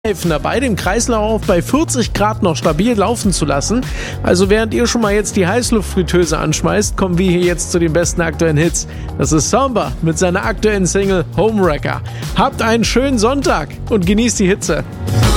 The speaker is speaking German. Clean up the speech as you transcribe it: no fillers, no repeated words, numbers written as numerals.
helfen dabei, den Kreislauf bei 40 Grad noch stabil laufen zu lassen. Also während ihr schon mal jetzt die Heißluftfritteuse anschmeißt, kommen wir hier jetzt zu den besten aktuellen Hits. Das ist Samba mit seiner aktuellen Single Homewrecker. Habt einen schönen Sonntag und genießt die Hitze.